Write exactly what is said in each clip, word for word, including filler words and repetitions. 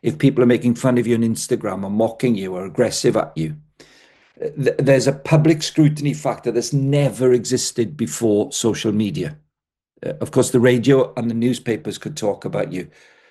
if people are making fun of you on Instagram or mocking you or aggressive at you, th- there's a public scrutiny factor that's never existed before social media. Uh, of course, the radio and the newspapers could talk about you,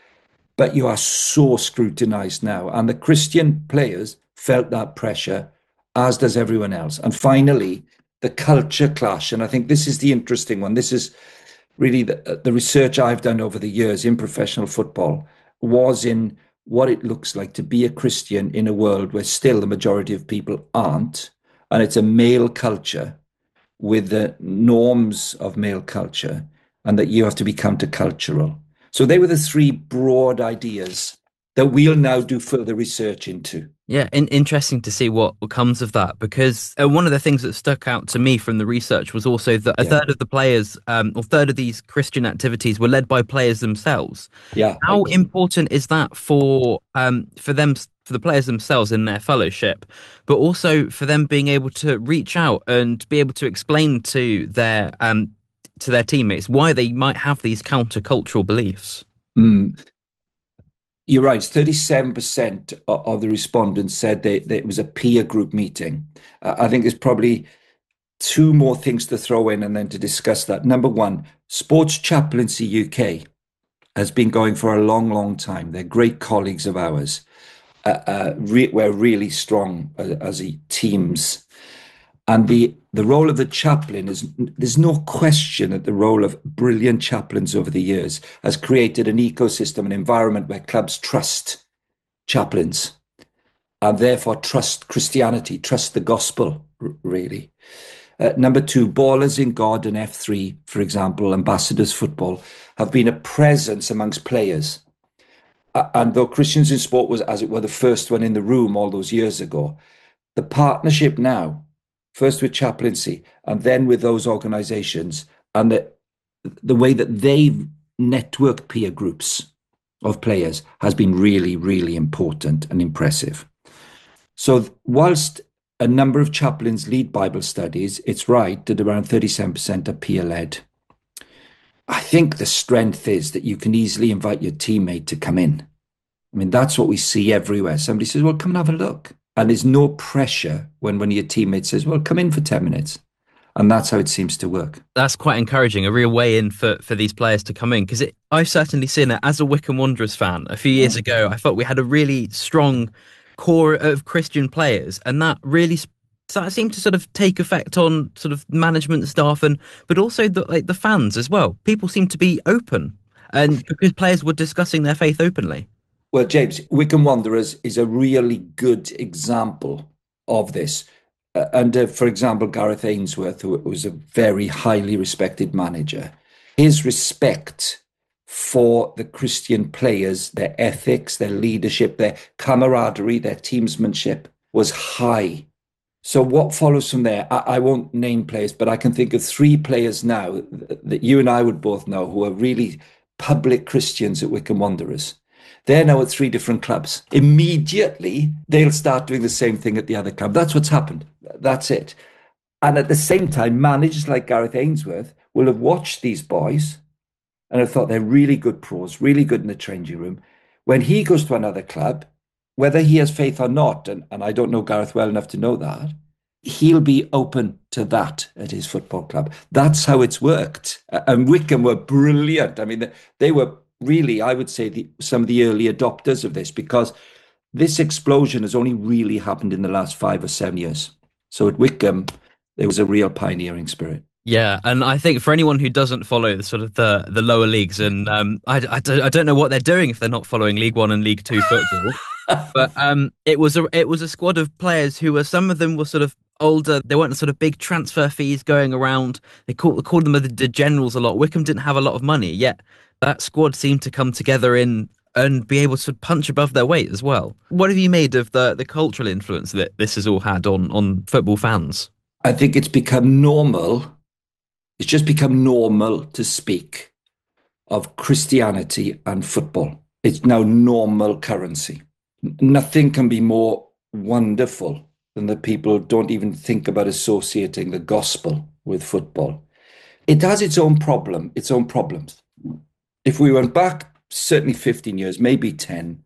but you are so scrutinized now. And the Christian players felt that pressure, as does everyone else. And finally, the culture clash. And I think this is the interesting one. This is really the, the research I've done over the years in professional football was in what it looks like to be a Christian in a world where still the majority of people aren't. And it's a male culture with the norms of male culture, and that you have to be countercultural. So they were the three broad ideas that we'll now do further research into. Yeah, in, interesting to see what, what comes of that, because uh, one of the things that stuck out to me from the research was also that a Yeah. third of the players, um, or third of these Christian activities were led by players themselves. Yeah. How important is that for um for them, for the players themselves in their fellowship, but also for them being able to reach out and be able to explain to their um to their teammates why they might have these countercultural beliefs? Mm. You're right. thirty-seven percent of the respondents said they, that it was a peer group meeting. Uh, I think there's probably two more things to throw in and then to discuss that. Number one, Sports Chaplaincy U K has been going for a long, long time. They're great colleagues of ours. Uh, uh, re- we're really strong as, as a teams. And the, the role of the chaplain is, there's no question that the role of brilliant chaplains over the years has created an ecosystem, an environment where clubs trust chaplains and therefore trust Christianity, trust the gospel, really. Uh, number two, Ballers in God and F three, for example, Ambassadors Football, have been a presence amongst players. Uh, and though Christians in Sport was, as it were, the first one in the room all those years ago, the partnership now, first with chaplaincy and then with those organizations, and the, the way that they've networked peer groups of players has been really, really important and impressive. So whilst a number of chaplains lead Bible studies, it's right that around thirty-seven percent are peer-led. I think the strength is that you can easily invite your teammate to come in. I mean, that's what we see everywhere. Somebody says, well, come and have a look. And there's no pressure when one of your teammates says, well, come in for ten minutes. And that's how it seems to work. That's quite encouraging, a real way in for, for these players to come in, because I've certainly seen it as a Wycombe Wanderers fan. A few years mm. ago, I felt we had a really strong core of Christian players, and that really that seemed to sort of take effect on sort of management staff, and but also the, like the fans as well. People seemed to be open, and because players were discussing their faith openly. Well, James, Wycombe Wanderers is a really good example of this. Uh, under, for example, Gareth Ainsworth, who was a very highly respected manager, his respect for the Christian players, their ethics, their leadership, their camaraderie, their teamsmanship was high. So what follows from there? I, I won't name players, but I can think of three players now that you and I would both know who are really public Christians at Wycombe Wanderers. They're now at three different clubs. Immediately, they'll start doing the same thing at the other club. That's what's happened. That's it. And at the same time, managers like Gareth Ainsworth will have watched these boys and have thought they're really good pros, really good in the changing room. When he goes to another club, whether he has faith or not, and, and I don't know Gareth well enough to know that, he'll be open to that at his football club. That's how it's worked. And Wycombe were brilliant. I mean, they were really, I would say, the, some of the early adopters of this, because this explosion has only really happened in the last five or seven years. So at Wycombe, there was a real pioneering spirit. Yeah, and I think for anyone who doesn't follow the sort of the, the lower leagues, and um, I, I, don't, I don't know what they're doing if they're not following League One and League Two football, but um, it was a it was a squad of players who were, some of them were sort of older. There weren't sort of big transfer fees going around. They called, called them the, the generals a lot. Wycombe didn't have a lot of money, yet that squad seemed to come together in and be able to punch above their weight as well. What have you made of the, the cultural influence that this has all had on, on football fans? I think it's become normal. It's just become normal to speak of Christianity and football. It's now normal currency. Nothing can be more wonderful than that people don't even think about associating the gospel with football. It has its own problem, its own problems. If we went back certainly fifteen years, maybe ten,